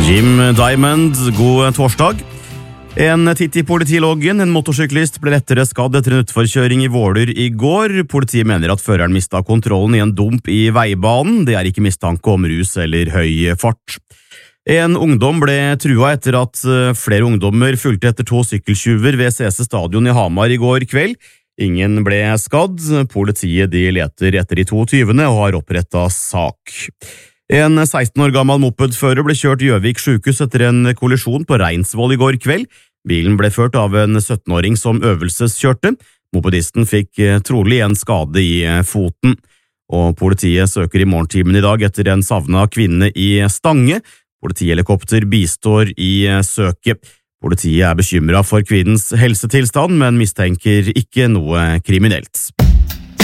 Jim Diamond, god torsdag. En titt i politiloggen. En motorsyklist ble lettere skadd etter en utforkjøring i Våler i går. Politiet mener at føreren mistet kontrollen i en dump i veibanen. Det er ikke mistanke om rus eller høy fart. En ungdom ble trua etter at flere ungdommer fulgte etter 2 sykkeltjuver ved CC Stadion i Hamar i går kveld. Ingen ble skadd. Politiet leter etter de 2 tyvene og har opprettet sak. En 16 år gammel mopedfører ble kjørt i Gjøvik sykehus etter en kollisjon på Reinsvoll i går kveld. Bilen ble ført av en 17-åring som øvelseskjørte. Mopedisten fikk trolig en skade i foten. Og politiet søker i morgentimen i dag etter en savnet kvinne i Stange. Politihelikopter bistår i søket. Politiet er bekymret for kvinnens helsetilstand, men mistenker ikke noe kriminelt.